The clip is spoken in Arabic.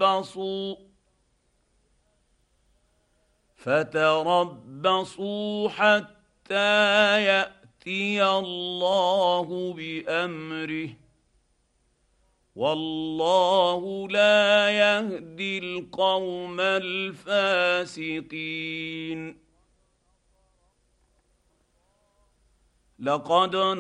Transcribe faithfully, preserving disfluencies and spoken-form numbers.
فتربصوا فتربصوا حتى ياتي الله بامره والله لا يهدي القوم الفاسقين. لقد